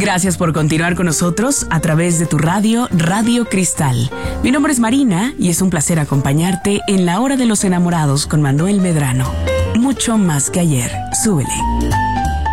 Gracias por continuar con nosotros a través de tu radio, Radio Cristal. Mi nombre es Marina y es un placer acompañarte en La Hora de los Enamorados con Manuel Medrano. Mucho más que ayer. Súbele.